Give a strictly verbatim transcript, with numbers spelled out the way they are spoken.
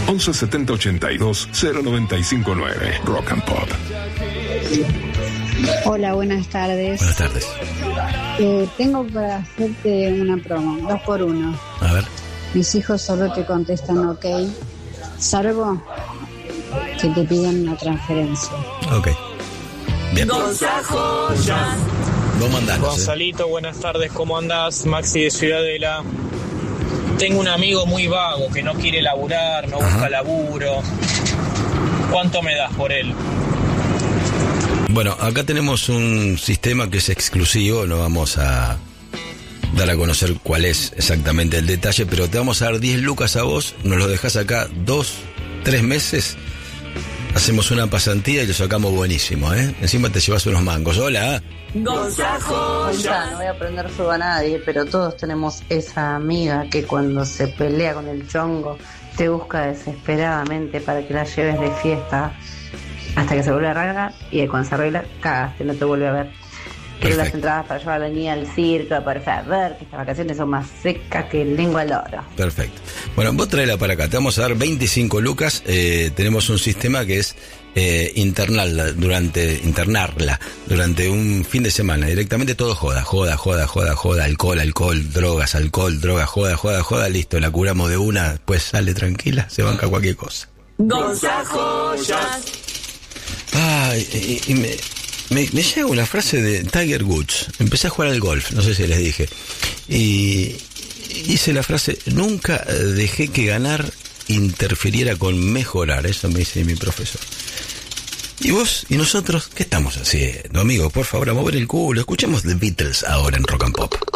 once setenta ochenta y dos cero noventa y cinco nueve. Rock and Pop. Hola, buenas tardes. Buenas tardes. Eh, tengo para hacerte una promo, dos por uno. A ver. Mis hijos solo te contestan ok, salvo que te pidan una transferencia. Ok. Bien. Vos mandanos, Gonzalito, eh. buenas tardes, ¿cómo andás? Maxi de Ciudadela. Tengo un amigo muy vago que no quiere laburar, no Ajá. busca laburo. ¿Cuánto me das por él? Bueno, acá tenemos un sistema que es exclusivo, no vamos a dar a conocer cuál es exactamente el detalle, pero te vamos a dar diez lucas a vos, nos lo dejás acá dos, tres meses, hacemos una pasantía y lo sacamos buenísimo, ¿eh? Encima te llevas unos mangos. Hola. Gonza, no voy a prender fuego a nadie, pero todos tenemos esa amiga que cuando se pelea con el chongo te busca desesperadamente para que la lleves de fiesta hasta que se vuelve a arreglar, y cuando se arregla, cagaste, no te vuelve a ver. Quiero las entradas para llevar a la niña al circo, por favor, que estas vacaciones son más secas que lengua al oro. Perfecto. Bueno, vos traela para acá, te vamos a dar veinticinco lucas, eh, tenemos un sistema que es eh, internarla durante, internarla durante un fin de semana, directamente todo joda, joda, joda, joda, joda, alcohol, alcohol, drogas, alcohol, drogas, joda, joda, joda, listo, la curamos de una, pues sale tranquila, se banca cualquier cosa. Gonza Joyas. Ay, y, y me, me, me llega una frase de Tiger Woods. Empecé a jugar al golf, no sé si les dije. Y hice la frase, nunca dejé que ganar interfiriera con mejorar. Eso me dice mi profesor. ¿Y vos y nosotros qué estamos haciendo, amigo? Por favor, a mover el culo. Escuchemos The Beatles ahora en Rock and Pop.